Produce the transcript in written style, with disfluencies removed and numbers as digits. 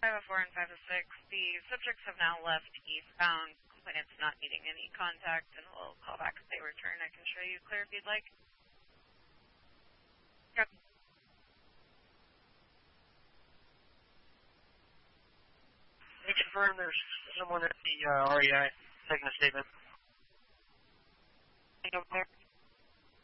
504 and 506, the subjects have now left eastbound. Complainant's not needing any contact, and we'll call back if they return. I can show you clear if you'd like. Yep. Can you confirm there's someone at the REI taking a statement? Over there.